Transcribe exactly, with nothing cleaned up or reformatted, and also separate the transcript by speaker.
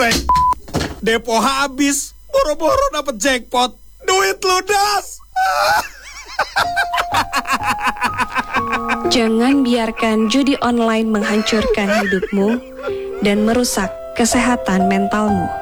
Speaker 1: Weh, depo habis, boro-boro dapet jackpot, duit ludas.
Speaker 2: Jangan biarkan judi online menghancurkan hidupmu dan merusak kesehatan mentalmu.